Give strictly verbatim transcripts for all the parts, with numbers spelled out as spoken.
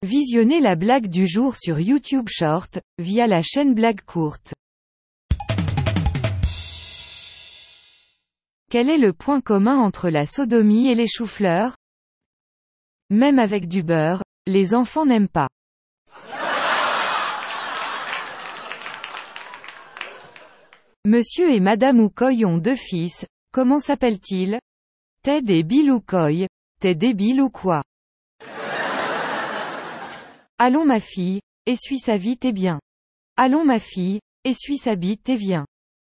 Visionnez la blague du jour sur YouTube Short, via la chaîne Blague Courte. Quel est le point commun entre la sodomie et les choux-fleurs? Même avec du beurre, les enfants n'aiment pas. Monsieur et Madame Oukoy ont deux fils, comment s'appellent-ils? Ted et Bill Oukoy. T'es débile ou quoi? Allons ma fille, essuie sa bite et bien. Allons ma fille, essuie sa bite et viens.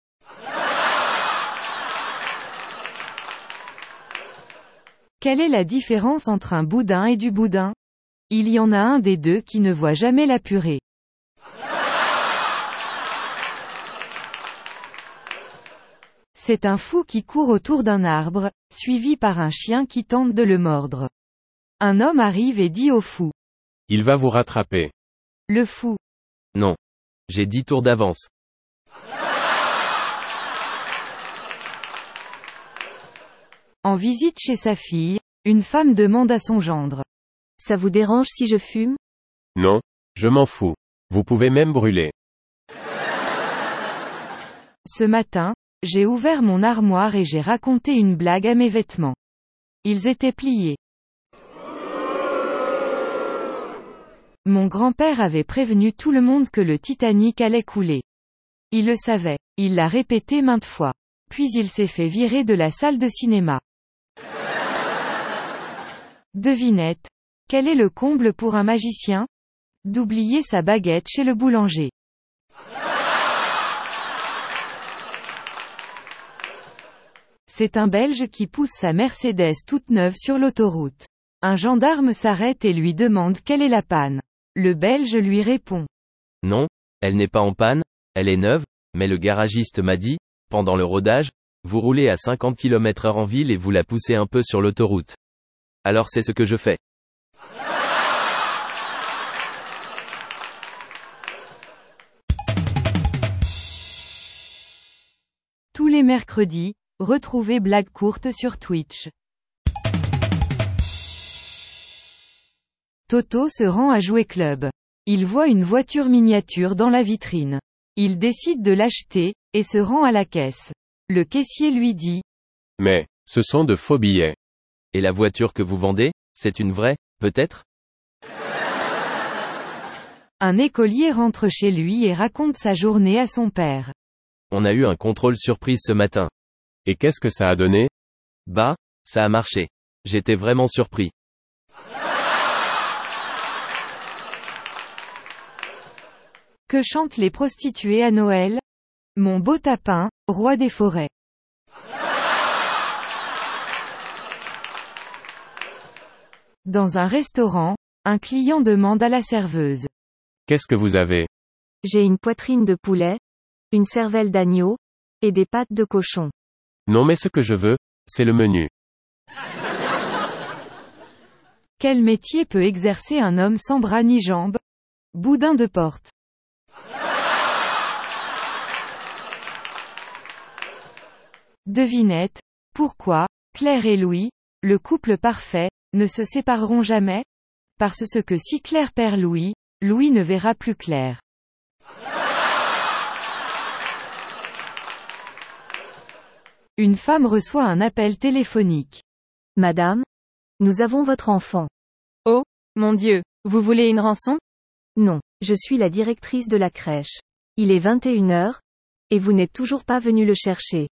Quelle est la différence entre un boudin et du boudin? Il y en a un des deux qui ne voit jamais la purée. C'est un fou qui court autour d'un arbre, suivi par un chien qui tente de le mordre. Un homme arrive et dit au fou: Il va vous rattraper. Le fou: Non. J'ai dix tours d'avance. En visite chez sa fille, une femme demande à son gendre: Ça vous dérange si je fume? Non. Je m'en fous. Vous pouvez même brûler. Ce matin, j'ai ouvert mon armoire et j'ai raconté une blague à mes vêtements. Ils étaient pliés. Mon grand-père avait prévenu tout le monde que le Titanic allait couler. Il le savait. Il l'a répété maintes fois. Puis il s'est fait virer de la salle de cinéma. Devinette. Quel est le comble pour un magicien? D'oublier sa baguette chez le boulanger. C'est un Belge qui pousse sa Mercedes toute neuve sur l'autoroute. Un gendarme s'arrête et lui demande quelle est la panne. Le Belge lui répond: Non, elle n'est pas en panne, elle est neuve, mais le garagiste m'a dit, pendant le rodage, vous roulez à cinquante kilomètres heure en ville et vous la poussez un peu sur l'autoroute. Alors c'est ce que je fais. Tous les mercredis, retrouvez Blague Courte sur Twitch. Toto se rend à Jouet Club. Il voit une voiture miniature dans la vitrine. Il décide de l'acheter, et se rend à la caisse. Le caissier lui dit: Mais, ce sont de faux billets. Et la voiture que vous vendez, c'est une vraie, peut-être? Un écolier rentre chez lui et raconte sa journée à son père. On a eu un contrôle surprise ce matin. Et qu'est-ce que ça a donné? Bah, ça a marché. J'étais vraiment surpris. Que chantent les prostituées à Noël? Mon beau tapin, roi des forêts. Dans un restaurant, un client demande à la serveuse: Qu'est-ce que vous avez? J'ai une poitrine de poulet, une cervelle d'agneau, et des pattes de cochon. Non mais ce que je veux, c'est le menu. Quel métier peut exercer un homme sans bras ni jambes? Boudin de porte. Devinette. Pourquoi, Claire et Louis, le couple parfait, ne se sépareront jamais? Parce que si Claire perd Louis, Louis ne verra plus Claire. Une femme reçoit un appel téléphonique. Madame, nous avons votre enfant. Oh, mon Dieu, vous voulez une rançon? Non, je suis la directrice de la crèche. Il est vingt et une heures, et vous n'êtes toujours pas venu le chercher.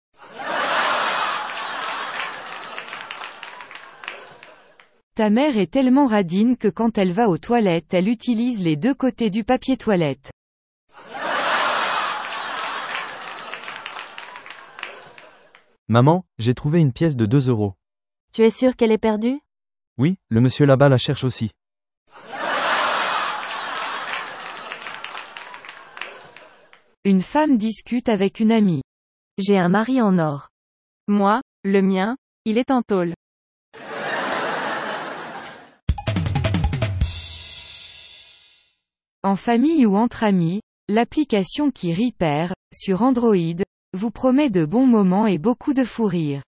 Ta mère est tellement radine que quand elle va aux toilettes, elle utilise les deux côtés du papier toilette. Maman, j'ai trouvé une pièce de deux euros. Tu es sûre qu'elle est perdue? Oui, le monsieur là-bas la cherche aussi. Une femme discute avec une amie. J'ai un mari en or. Moi, le mien, il est en tôle. En famille ou entre amis, l'application qui Repair, sur Android, vous promet de bons moments et beaucoup de fou rire.